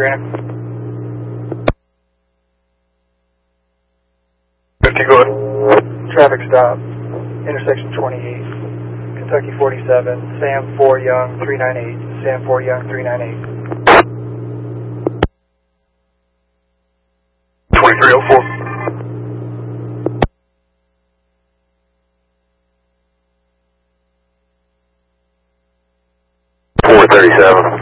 Granite. 50, go ahead. Traffic stop, intersection 28, Kentucky 47, Sam 4 Young 398, Sam 4 Young 398. 2304. 437.